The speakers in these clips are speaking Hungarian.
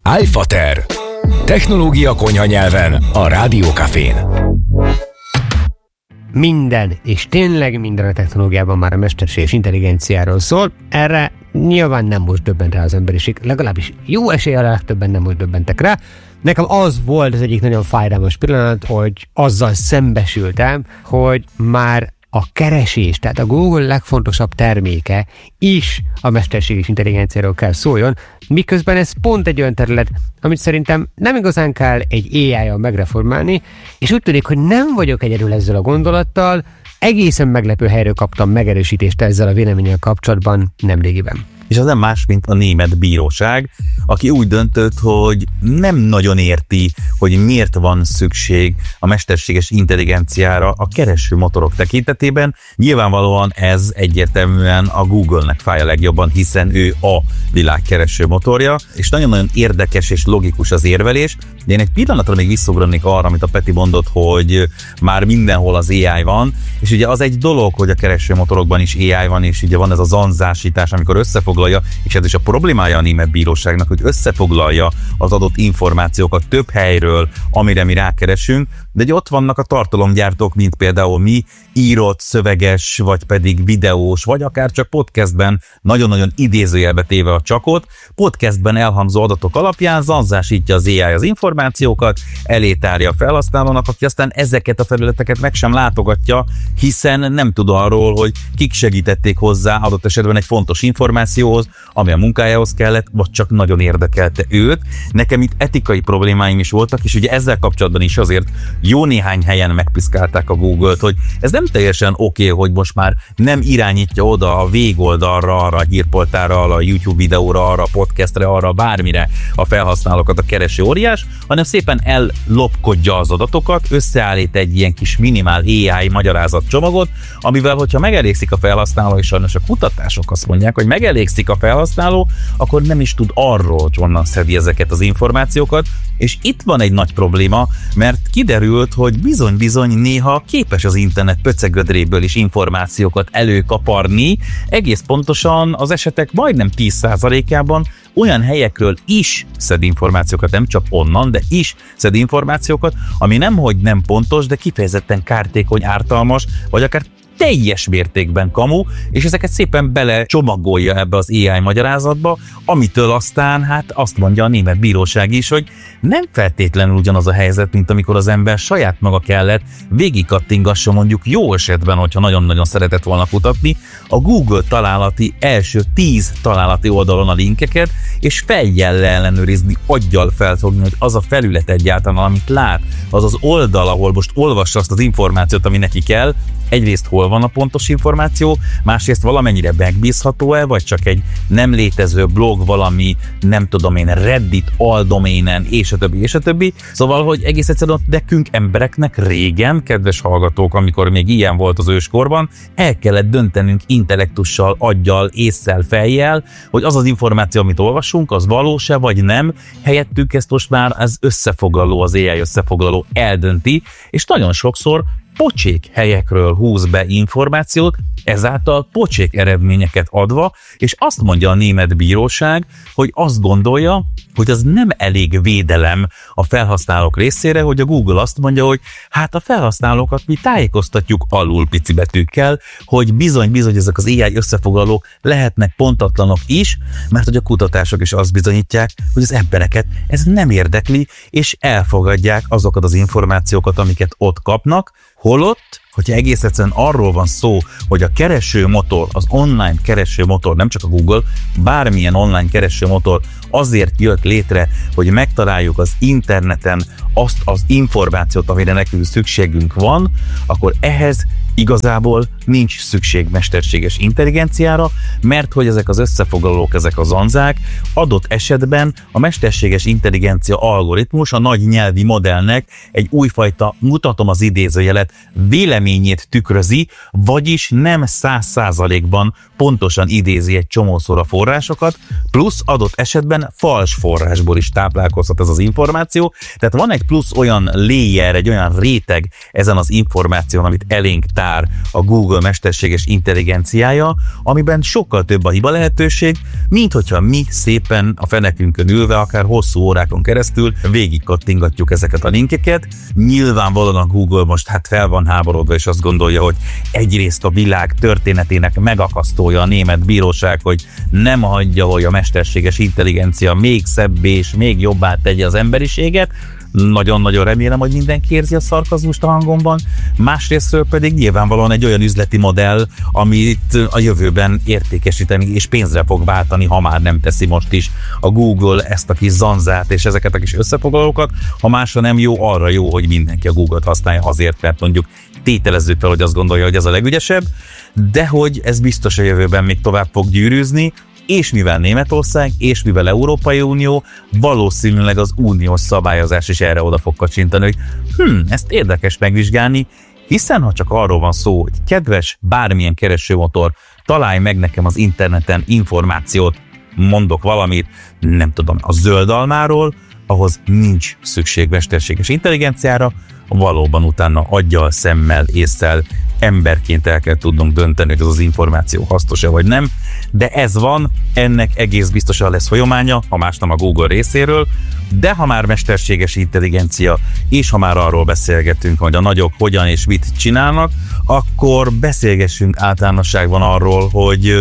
iFater. Technológia konyha nyelven a Rádiókafén. Minden, és tényleg minden a technológiában már a mesterséges intelligenciáról szól. Erre nyilván nem most döbbent rá az emberiség, legalábbis jó eséllyel a legtöbben nem most döbbentek rá. Nekem az volt az egyik nagyon fájdalmas pillanat, hogy azzal szembesültem, hogy már a keresés, tehát a Google legfontosabb terméke is a mesterséges intelligenciáról kell szóljon, miközben ez pont egy olyan terület, amit szerintem nem igazán kell egy AI-jal megreformálni, és úgy tűnik, hogy nem vagyok egyedül ezzel a gondolattal, egészen meglepő helyről kaptam megerősítést ezzel a véleménnyel kapcsolatban nemrégiben. És az nem más, mint a német bíróság, aki úgy döntött, hogy nem nagyon érti, hogy miért van szükség a mesterséges intelligenciára a keresőmotorok tekintetében. Nyilvánvalóan ez egyértelműen a Google-nek fáj a legjobban, hiszen ő a világ keresőmotorja, és nagyon-nagyon érdekes és logikus az érvelés. De én egy pillanatra még visszaugranék arra, amit a Peti mondott, hogy már mindenhol az AI van, és ugye az egy dolog, hogy a keresőmotorokban is AI van, és ugye van ez a zanzásítás, amikor összefoglalja, és ez is a problémája a német bíróságnak, hogy összefoglalja az adott információkat több helyről, amire mi rákeresünk, de ugye ott vannak a tartalomgyártók, mint például mi, írott, szöveges, vagy pedig videós, vagy akár csak podcastben, nagyon-nagyon idézőjelbe téve a csakot, podcastben elhangzó adatok alapján zanzásítja az AI az információkat, elétárja a felhasználónak, aki aztán ezeket a felületeket meg sem látogatja, hiszen nem tud arról, hogy kik segítették hozzá adott esetben egy fontos információhoz, ami a munkájához kellett, vagy csak nagyon érdekelte őt. Nekem itt etikai problémáim is voltak, és ugye ezzel kapcsolatban is azért jó néhány helyen megpiszkálták a Google-t, hogy ez nem teljesen oké, hogy most már nem irányítja oda a végoldalra, arra a hírportára, arra a YouTube videóra, arra a podcastre, arra bármire a felhasználókat a kereső óriás, hanem szépen ellopkodja az adatokat, összeállít egy ilyen kis minimál AI magyarázatcsomagot, amivel, hogyha megelégszik a felhasználó, és sajnos a kutatások azt mondják, hogy megelégszik a felhasználó, akkor nem is tud arról, hogy honnan szedi ezeket az információkat, és itt van egy nagy probléma, mert kiderült, hogy bizony-bizony néha képes az internet pöcegödréből is információkat előkaparni, egész pontosan az esetek majdnem 10%-ában olyan helyekről is szed információkat, nem csak onnan, de is szed információkat, ami nemhogy nem pontos, de kifejezetten kártékony, ártalmas, vagy akár teljes mértékben kamu, és ezeket szépen belecsomagolja ebbe az AI magyarázatba, amitől aztán hát azt mondja a német bíróság is, hogy nem feltétlenül ugyanaz a helyzet, mint amikor az ember saját maga kellett végigkattingassa mondjuk jó esetben, hogyha nagyon-nagyon szeretett volna kutatni, a Google találati első 10 találati oldalon a linkeket, és fejjel ellenőrizni, aggyal felfogni, hogy az a felület egyáltalán, amit lát, az az oldal, ahol most olvassa azt az információt, ami neki kell, egyrészt hol van a pontos információ, másrészt valamennyire megbízható-e, vagy csak egy nem létező blog, valami, nem tudom én, Reddit aldoménen, és a többi, és a többi. Szóval, hogy egész egyszerűen nekünk embereknek régen, kedves hallgatók, amikor még ilyen volt az őskorban, el kellett döntenünk intellektussal, aggyal, ésszel, fejjel, hogy az az információ, amit olvasunk, az valós-e, vagy nem. Helyettük ezt most már az összefoglaló, az AI összefoglaló eldönti, és nagyon sokszor pocsék helyekről húz be információt, ezáltal pocsék eredményeket adva, és azt mondja a német bíróság, hogy azt gondolja, hogy az nem elég védelem a felhasználók részére, hogy a Google azt mondja, hogy hát a felhasználókat mi tájékoztatjuk alul picibetűkkel, hogy bizony ezek az AI összefoglalók lehetnek pontatlanok is, mert hogy a kutatások is azt bizonyítják, hogy az embereket ez nem érdekli, és elfogadják azokat az információkat, amiket ott kapnak, holott, hogyha egész egyszerűen arról van szó, hogy a keresőmotor, az online keresőmotor, nem csak a Google, bármilyen online keresőmotor azért jött létre, hogy megtaláljuk az interneten azt az információt, amire nekünk szükségünk van, akkor ehhez igazából nincs szükség mesterséges intelligenciára, mert hogy ezek az összefoglalók, ezek a zanzák adott esetben a mesterséges intelligencia algoritmus a nagy nyelvi modellnek egy újfajta, mutatom az idézőjelet, véleményét tükrözi, vagyis nem 100%-ban pontosan idézi egy csomószor a forrásokat, plusz adott esetben fals forrásból is táplálkozhat ez az információ, tehát van egy plusz olyan layer, egy olyan réteg ezen az információn, amit elénk tár jár a Google mesterséges intelligenciája, amiben sokkal több a hiba lehetőség, mint hogyha mi szépen a fenekünkön ülve, akár hosszú órákon keresztül végig kattingatjuk ezeket a linkeket. Nyilvánvalóan a Google most fel van háborodva, és azt gondolja, hogy egyrészt a világ történetének megakasztója a német bíróság, hogy nem hagyja, hogy a mesterséges intelligencia még szebbé és még jobbá tegye az emberiséget. Nagyon-nagyon remélem, hogy mindenki érzi a szarkazmust a hangomban. Másrésztről pedig nyilvánvalóan egy olyan üzleti modell, amit a jövőben értékesíteni és pénzre fog váltani, ha már nem teszi most is a Google ezt a kis zanzát és ezeket a kis összefoglalókat. Ha másra nem jó, arra jó, hogy mindenki a Google-t használja azért, mert mondjuk tételezzük fel, hogy azt gondolja, hogy ez a legügyesebb, de hogy ez biztos a jövőben még tovább fog gyűrűzni, és mivel Németország, és mivel Európai Unió, valószínűleg az uniós szabályozás is erre oda fog kacsintani, hogy ezt érdekes megvizsgálni, hiszen ha csak arról van szó, hogy kedves bármilyen keresőmotor, találj meg nekem az interneten információt, mondok valamit, nem tudom, a zöldalmáról, ahhoz nincs szükség mesterséges intelligenciára, valóban utána aggyal, szemmel, ésszel, emberként el kell tudnunk dönteni, hogy az az információ hasznos-e vagy nem, de ez van, ennek egész biztosan lesz folyamánya, ha más nem a Google részéről, de ha már mesterséges intelligencia, és ha már arról beszélgetünk, hogy a nagyok hogyan és mit csinálnak, akkor beszélgessünk általánosságban arról, hogy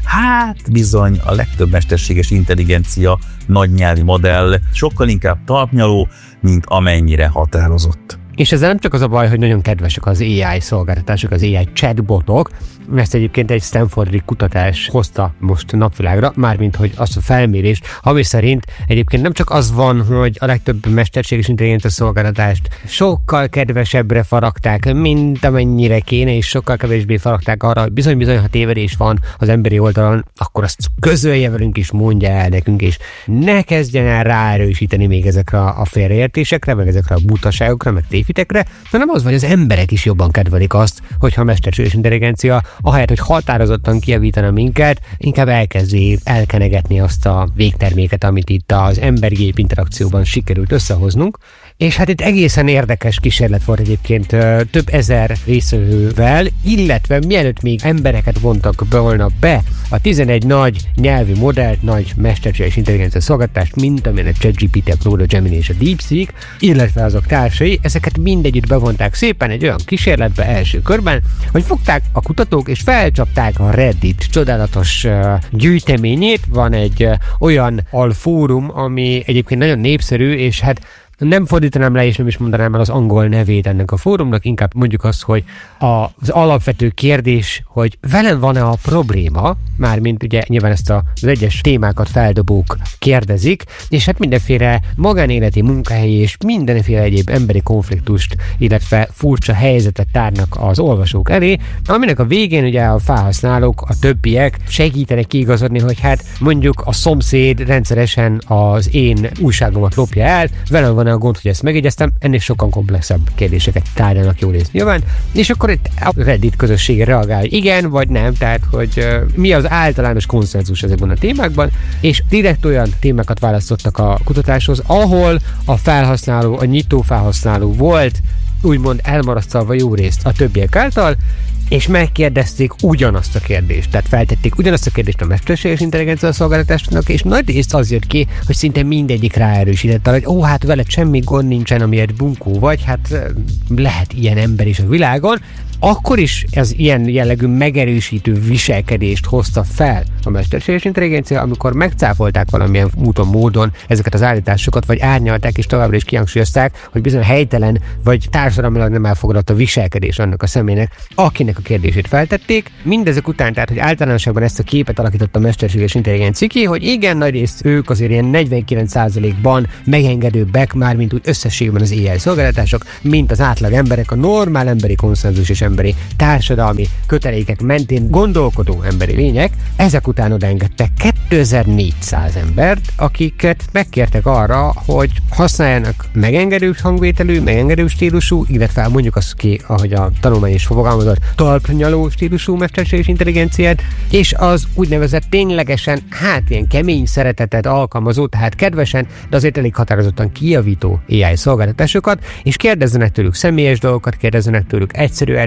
bizony a legtöbb mesterséges intelligencia nagy nyelvi modell sokkal inkább talpnyaló, mint amennyire határozott. És ezzel nem csak az a baj, hogy nagyon kedvesek az AI szolgáltatások, az AI chatbotok, ezt egyébként egy Stanfordi kutatás hozta most napvilágra, mármint hogy azt a felmérést, ami szerint egyébként nem csak az van, hogy a legtöbb mesterséges intelligencia szolgáltatást sokkal kedvesebbre faragták, mint amennyire kéne, és sokkal kevésbé faragták arra, hogy bizony, ha tévedés van az emberi oldalon, akkor azt közölje velünk és mondja el nekünk, és ne kezdjen el ráerősíteni még ezekre a félreértésekre, meg ezekre a butaságokra, meg tévhitekre, hanem az, hogy az emberek is jobban kedvelik azt, hogyha a mesterséges intelligencia ahelyett, hogy határozottan kijavítana minket, inkább elkezdi elkenegetni azt a végterméket, amit itt az ember-gép interakcióban sikerült összehoznunk. És hát itt egészen érdekes kísérlet volt egyébként több ezer résztvevővel, illetve mielőtt még embereket vontak volna be a 11 nagy nyelvi modellt, nagy mesterséges intelligencia szolgáltatást, mint amilyen a ChatGPT, a Claude, a Gemini és a DeepSeek, illetve azok társai, ezeket mindegyütt bevonták szépen egy olyan kísérletbe első körben, hogy fogták a kutatók és felcsapták a Reddit csodálatos gyűjteményét. Van egy olyan alfórum, ami egyébként nagyon népszerű, és hát nem fordítanám le, és nem is mondanám el az angol nevét ennek a fórumnak, inkább mondjuk azt, hogy az alapvető kérdés, hogy velem van-e a probléma, mármint ugye nyilván ezt az egyes témákat feldobók kérdezik, és hát mindenféle magánéleti, munkahelyi és mindenféle egyéb emberi konfliktust, illetve furcsa helyzetet tárnak az olvasók elé, aminek a végén ugye a felhasználók, a többiek segítenek kiigazodni, hogy hát mondjuk a szomszéd rendszeresen az én újságomat lopja el, velem van a gond, hogy ezt megjegyeztem, ennél sokkal komplexebb kérdéseket tárgyalnak jól nézni nyilván, és akkor itt a Reddit közösség reagál, hogy igen vagy nem, tehát hogy mi az általános konszenzus ezekben a témákban, és direkt olyan témákat választottak a kutatáshoz, ahol a felhasználó, a nyitó felhasználó volt úgymond elmarasztalva jó részt a többiek által, és megkérdezték ugyanazt a kérdést. Tehát feltették ugyanazt a kérdést a mesterséges intelligencia szolgáltatásnak, és nagy részt az jött ki, hogy szinte mindegyik ráerősítette, hogy hát veled semmi gond nincsen, amiért bunkó vagy, hát lehet ilyen ember is a világon. Akkor is ez ilyen jellegű megerősítő viselkedést hozta fel a mesterséges intelligencia, amikor megcáfolták valamilyen úton, módon ezeket az állításokat, vagy árnyalták, és továbbra is kihangsúlyozták, hogy bizony helytelen, vagy társadalmilag nem elfogadott a viselkedés annak a személynek, akinek a kérdését feltették. Mindezek után, tehát, hogy általánosságban ezt a képet alakított a mesterséges intelligencia ki, hogy igen, nagyrészt ők azért ilyen 49%-ban megengedőbbek, már mint úgy összességben az AI szolgáltatások, mint az átlag emberek, a normál emberi konszenzus és emberi társadalmi kötelékek mentén gondolkodó emberi lények. Ezek után odaengedtek 2400 embert, akiket megkértek arra, hogy használjanak megengedő hangvételű, megengedő stílusú, illetve mondjuk azt ki, ahogy a tanulmány is fogalmazott, talpnyaló stílusú mesterséges intelligenciát, és az úgynevezett ténylegesen, ilyen kemény szeretetet alkalmazó, tehát kedvesen, de azért elég határozottan kijavító AI szolgáltatásokat, és kérdezzenek tőlük személyes dolgokat, kérdezzenek tőlük egyszerű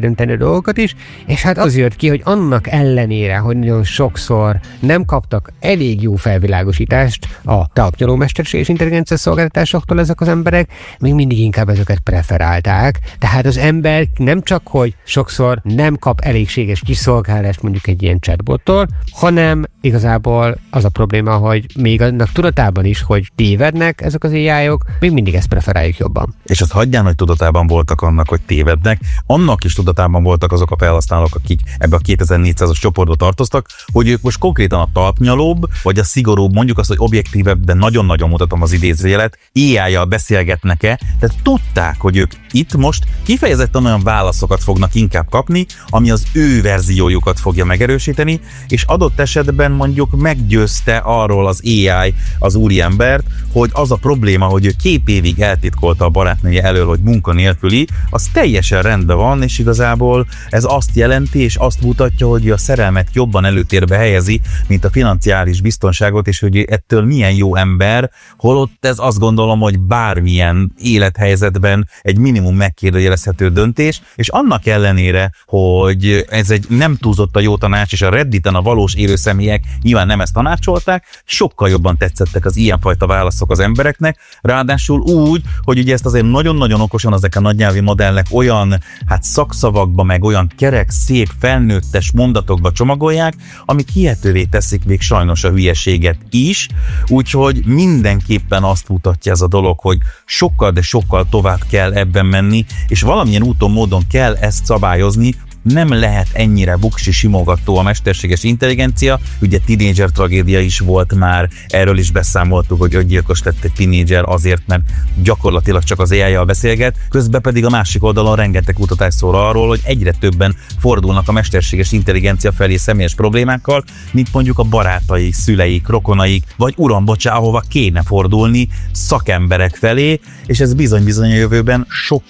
eldönteni a dolgokat is, és hát az jött ki, hogy annak ellenére, hogy nagyon sokszor nem kaptak elég jó felvilágosítást a talpnyoló mesterséges intelligencia szolgáltatásoktól ezek az emberek, még mindig inkább ezeket preferálták. Tehát az ember nem csak, hogy sokszor nem kap elégséges kiszolgálást mondjuk egy ilyen chatbottól, hanem igazából az a probléma, hogy még annak tudatában is, hogy tévednek ezek az AI-ok, még mindig ezt preferáljuk jobban. És azt hagyján, hogy tudatában voltak annak, hogy tévednek, annak is tudatában voltak azok a felhasználók, akik ebbe a 2400-as csoportba tartoztak, hogy ők most konkrétan a talpnyalóbb, vagy a szigorúbb, mondjuk azt, hogy objektívebb, de nagyon-nagyon mutatom az idézőjelet, AI-jal beszélgetnek-e, tehát tudták, hogy ők itt most kifejezetten olyan válaszokat fognak inkább kapni, ami az ő verziójukat fogja megerősíteni, és adott esetben mondjuk meggyőzte arról az AI az úriembert, hogy az a probléma, hogy ő 2 évig eltitkolta a barátnője elől, hogy munkanélküli, az teljesen rendben van, és igazából ez azt jelenti, és azt mutatja, hogy a szerelmet jobban előtérbe helyezi, mint a financiális biztonságot, és hogy ettől milyen jó ember, holott ez azt gondolom, hogy bármilyen élethelyzetben egy minimum megkérdőjelezhető döntés, és annak ellenére, hogy ez egy nem túlzott a jó tanács, és a Redditen a valós élő személyek nyilván nem ezt tanácsolták, sokkal jobban tetszettek az ilyenfajta válaszok az embereknek, ráadásul úgy, hogy ugye ezt azért nagyon-nagyon okosan ezek a nagynyelvi modellek olyan szakszavakba, meg olyan kerek, szép, felnőttes mondatokba csomagolják, amik hihetővé teszik még sajnos a hülyeséget is, úgyhogy mindenképpen azt mutatja ez a dolog, hogy sokkal, de sokkal tovább kell ebben menni, és valamilyen úton, módon kell ezt szabályozni. Nem lehet ennyire buksi simogató a mesterséges intelligencia, ugye tínédzser tragédia is volt már, erről is beszámoltuk, hogy öngyilkos lett egy tínédzser azért, mert gyakorlatilag csak az AI-jal beszélget, közben pedig a másik oldalon rengeteg kutatás szól arról, hogy egyre többen fordulnak a mesterséges intelligencia felé személyes problémákkal, mint mondjuk a barátaik, szüleik, rokonaik, vagy uram, bocsá, ahova kéne fordulni szakemberek felé, és ez bizony-bizony a jövőben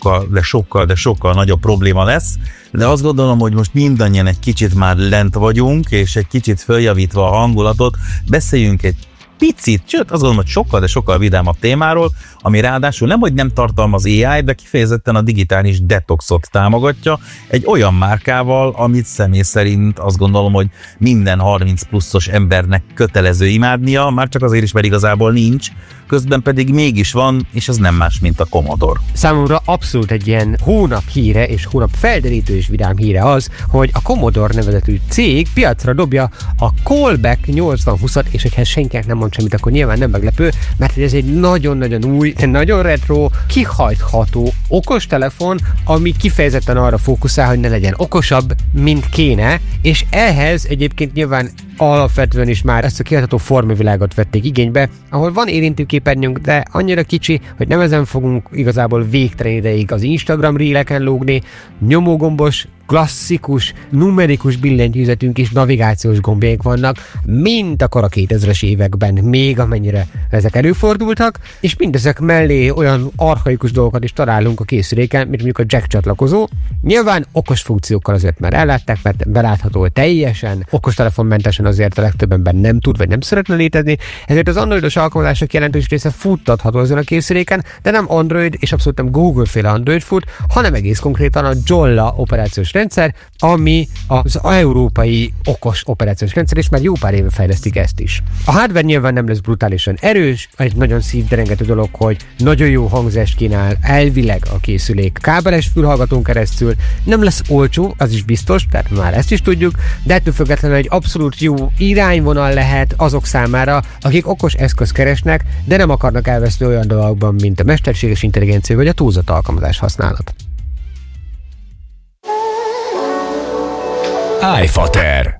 sokkal nagyobb probléma lesz. De azt gondolom, hogy most mindannyian egy kicsit már lent vagyunk, és egy kicsit följavítva a hangulatot, beszéljünk egy picit, sőt azt gondolom, hogy sokkal, de sokkal vidámabb témáról, ami ráadásul nem, hogy nem tartalmaz AI, de kifejezetten a digitális detoxot támogatja, egy olyan márkával, amit személy szerint azt gondolom, hogy minden 30 pluszos embernek kötelező imádnia, már csak azért is, mert igazából nincs, közben pedig mégis van, és ez nem más, mint a Commodore. Számomra abszolút egy ilyen hónap híre, és hónap felderítő és vidám híre az, hogy a Commodore nevezetű cég piacra dobja a Callback 8020-at, és hogyha senkinek nem mond semmit, akkor nyilván nem meglepő, mert ez egy nagyon-nagyon új, nagyon retro, kihajtható okostelefon, ami kifejezetten arra fókuszál, hogy ne legyen okosabb, mint kéne, és ehhez egyébként nyilván alapvetően is már ezt a kihajtható formavilágot vették igénybe, ahol van érintőképernyőnk, de annyira kicsi, hogy nem ezen fogunk igazából végtelen ideig az Instagram réleken lógni, nyomógombos, klasszikus, numerikus billentyűzetünk és navigációs gombjaink vannak, mint akkor a 2000-es években, még amennyire ezek előfordultak, és mindezek mellé olyan archaikus dolgokat is találunk a készüléken, mint mondjuk a jack csatlakozó. Nyilván okos funkciókkal azért már ellátták, mert belátható, hogy teljesen okostelefonmentesen azért a legtöbb ember nem tud, vagy nem szeretne létezni, ezért az androidos alkalmazások jelentős része futtatható azon a készüléken, de nem Android és abszolút nem Google-féle Android fut, hanem egész konkrétan a Jolla operációs rendszer, ami az európai okos operációs rendszer, és már jó pár éve fejlesztik ezt is. A hardware nyilván nem lesz brutálisan erős, egy nagyon szívderengető dolog, hogy nagyon jó hangzást kínál elvileg a készülék kábeles fülhallgatón keresztül, nem lesz olcsó, az is biztos, tehát már ezt is tudjuk, de ettől függetlenül egy abszolút jó irányvonal lehet azok számára, akik okos eszközt keresnek, de nem akarnak elveszni olyan dolgokban, mint a mesterséges intelligencia vagy a túlzott alkalmazás használat. iFater.